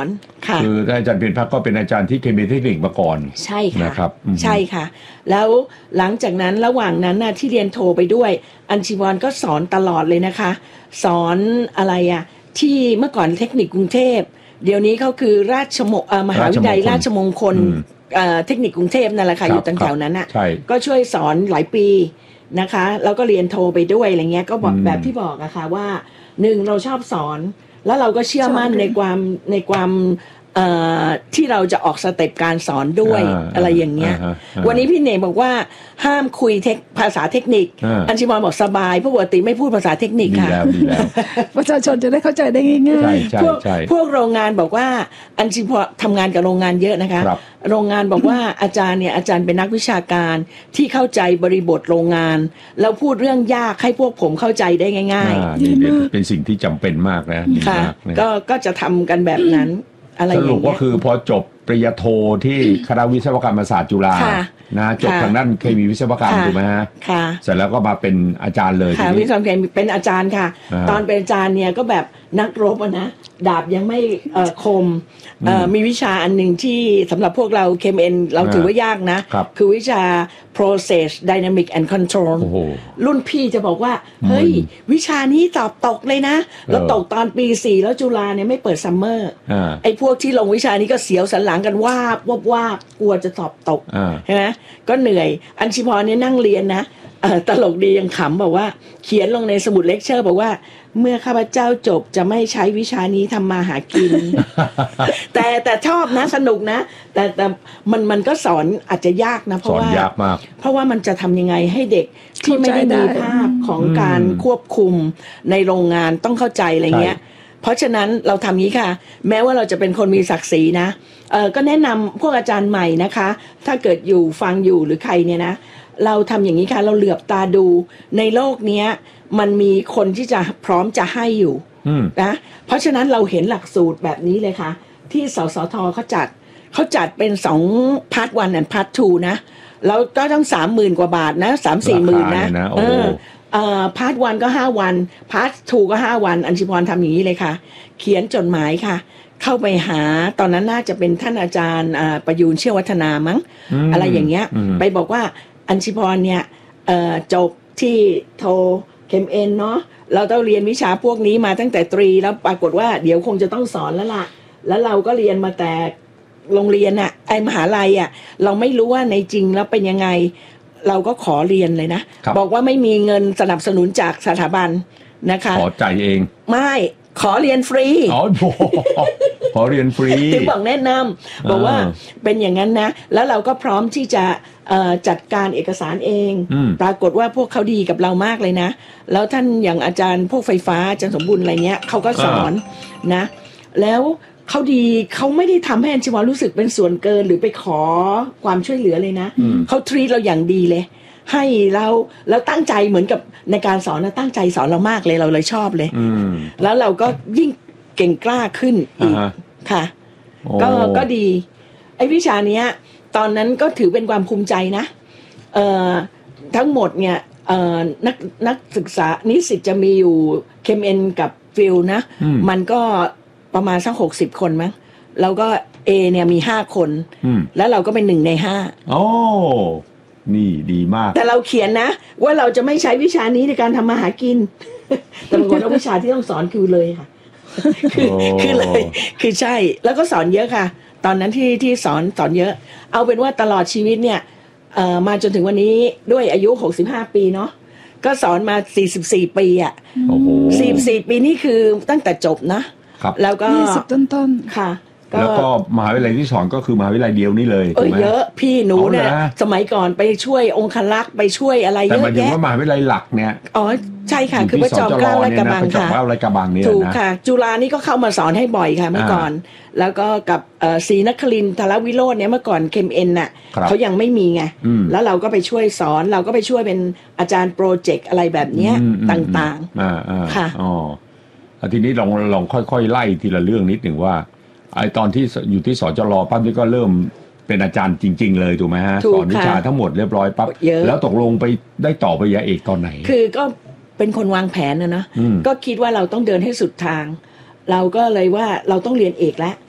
อนค่ะคืออาจารย์เพ็ญพักก็เป็นอาจารย์ที่เคมีเทคนิคมาก่อนใช่ค่ะนะครับใช่ค่ะแล้วหลังจากนั้นระหว่างนั้นที่เรียนโทไปด้วยอัญชิวรก็สอนตลอดเลยนะคะสอนอะไรที่เมื่อก่อนเทคนิคกรุงเทพเดี๋ยวนี้เขาคือมหาวิทยาลัยราชมงคลเทคนิคกรุงเทพนั่นแหละค่ะอยู่ตั้งแถวนั้นก็ช่วยสอนหลายปีนะคะแล้วก็เรียนโทไปด้วยอะไรเงี้ยก็บอกแบบที่บอกอะค่ะว่าหนึ่งเราชอบสอนแล้วเราก็เชื่อมั่นในความที่เราจะออกสเต็ปการสอนด้วยอะไรอย่างเงี้ยวันนี้พี่เนบอกว่าห้ามคุยภาษาเทคนิคอัญชิวรบอกสบายเพราะปกติไม่พูดภาษาเทคนิคค่ะประชาชนจะได้เข้าใจได้ง่ายๆพวกโรงงานบอกว่าอัญชิวรทำงานกับโรงงานเยอะนะคะโรงงานบอกว่าอาจารย์เป็นนักวิชาการที่เข้าใจบริบทโรงงานแล้วพูดเรื่องยากให้พวกผมเข้าใจได้ง่ายๆนี่เป็นสิ่งที่จำเป็นมากนะค่ะก็จะทำกันแบบนั้นสรุปก็คือพอจบปริญญาโทที่คณะวิศวกรรมศาสตร์จุฬานะจบทางด้านเคมีวิศวกรรมถูกไหมฮะเสร็จแล้วก็มาเป็นอาจารย์เลยค่ะวิศวกรรมเป็นอาจารย์ค่ะตอนเป็นอาจารย์เนี่ยก็แบบนักรบนะดาบยังไม่คมมีวิชาอันหนึ่งที่สำหรับพวกเราเคมีเราถือว่ายากนะคือวิชา process dynamic and control รุ่นพี่จะบอกว่าเฮ้ยวิชานี้สอบตกเลยนะแล้วตกตอนปี4แล้วจุฬาเนี่ยไม่เปิดซัมเมอร์ไอ้พวกที่ลงวิชานี้ก็เสียวสันหลังกันว่ากลัวจะสอบตกใช่ไหมก็เหนื่อยอัญชิพรเนี่ยนั่งเรียนนะตลกดียังขำบอกว่าเขียนลงในสมุดเลคเชอร์บอกว่าเมื่อข้าพเจ้าจบจะไม่ใช้วิชานี้ทำมาหากิน แต่ชอบนะสนุกนะแต่มันก็สอนอาจจะยากนะเพราะว่ามันจะทำยังไงให้เด็กที่ไม่ได้มีภาพของการควบคุมในโรงงานต้องเข้าใจอะไรเงี้ยเพราะฉะนั้นเราทำนี้ค่ะแม้ว่าเราจะเป็นคนมีศักดิ์ศรีนะก็แนะนำพวกอาจารย์ใหม่นะคะถ้าเกิดอยู่ฟังอยู่หรือใครเนี่ยนะเราทำอย่างนี้ค่ะเราเหลือบตาดูในโลกนี้มันมีคนที่จะพร้อมจะให้อยู่นะเพราะฉะนั้นเราเห็นหลักสูตรแบบนี้เลยค่ะที่สสทเขาจัดเป็น2 พาร์ท 1 และพาร์ท 2นะแล้วก็ต้อง 30,000 กว่าบาทนะ 3-4 หมื่นนะพาร์ท 1ก็5 วันพาร์ท 2ก็5 วันอัญชิพรทำอย่างนี้เลยค่ะเขียนจดหมายค่ะเข้าไปหาตอนนั้นน่าจะเป็นท่านอาจารย์ประยูนเชี่ยววัฒนามั้งอะไรอย่างเงี้ยไปบอกว่าอัญชิพรเนี่ยจบที่โทเคมเอ็นเนาะเราต้องเรียนวิชาพวกนี้มาตั้งแต่ตรีแล้วปรากฏว่าเดี๋ยวคงจะต้องสอนแล้วล่ะแล้วเราก็เรียนมาแต่โรงเรียนมหาลัยเราไม่รู้ว่าในจริงแล้วเป็นยังไงเราก็ขอเรียนเลยนะบอกว่าไม่มีเงินสนับสนุนจากสถาบันนะคะขอจ่ายเองไม่ขอเรียนฟรีขอเรียนฟรีถึงบอกแนะนำบอกว่าเป็นอย่างนั้นนะแล้วเราก็พร้อมที่จะจัดการเอกสารเองปรากฏว่าพวกเขาดีกับเรามากเลยนะแล้วท่านอย่างอาจารย์พวกไฟฟ้าอาจารย์สมบูรณ์อะไรเงี้ยเขาก็สอนนะแล้วเขาดีเขาไม่ได้ทำให้อัญชิวรรู้สึกเป็นส่วนเกินหรือไปขอความช่วยเหลือเลยนะเขาทรีตเราอย่างดีเลยให้เราตั้งใจเหมือนกับในการสอนนะตั้งใจสอนเรามากเลยเราเลยชอบเลยแล้วเราก็ยิ่งเก่งกล้าขึ้นอีกค่ะก็ดีไอ้วิชาเนี้ยตอนนั้นก็ถือเป็นความภูมิใจนะทั้งหมดเนี่ยนักศึกษานิสิตจะมีอยู่เคมเอ็นกับฟิลนะมันก็ประมาณสัก60 คนมั้งแล้วก็ A เนี่ยมี5 คนแล้วเราก็เป็น1 ใน 5 โอ้นี่ดีมากแต่เราเขียนนะว่าเราจะไม่ใช้วิชานี้ในการทำมาหากินแต่ปรากฏว่าวิชาที่ต้องสอนคือเลยค่ะคือเลยคือใช่แล้วก็สอนเยอะค่ะตอนนั้นที่สอนเยอะเอาเป็นว่าตลอดชีวิตเนี่ยมาจนถึงวันนี้ด้วยอายุ65 ปีเนาะก็สอนมา44 ปี44 ปีนี่คือตั้งแต่จบนะแล้วก็ 20 ต้นค่ะแล้วก็มหาวิทยาลัยที่สอนก็คือมหาวิทยาลัยเดียวนี่เลยถูกไหมเยอะพี่หนูเนี่ยสมัยก่อนไปช่วยองครักษ์ไปช่วยอะไรเยอะแยะแต่หมายถึงว่ามหาวิทยาลัยหลักเนี่ยใช่ค่ะคือพระจอมเกล้าลาดกระบังค่ะถูกค่ะจุฬานี่ก็เข้ามาสอนให้บ่อยค่ะเมื่อก่อนแล้วก็กับศรีนครินทร์ธารวิโรจน์เนี่ยเมื่อก่อนเคมเอ็นน่ะเขายังไม่มีไงแล้วเราก็ไปช่วยสอนเราก็ไปช่วยเป็นอาจารย์โปรเจกต์อะไรแบบเนี้ยต่างๆค่ะทีนี้ลองค่อยๆไล่ทีละเรื่องนิดหนึ่งว่าไอตอนที่อยู่ที่สจร.ปั๊บนี่ก็เริ่มเป็นอาจารย์จริงๆเลยถูกไหมฮะสอนวิชาทั้งหมดเรียบร้อยปั๊บแล้วตกลงไปได้ต่อปริญญาเอกตอนไหนคือก็เป็นคนวางแผนนะก็คิดว่าเราต้องเดินให้สุดทางเราก็เลยว่าเราต้องเรียนเอกแล้ว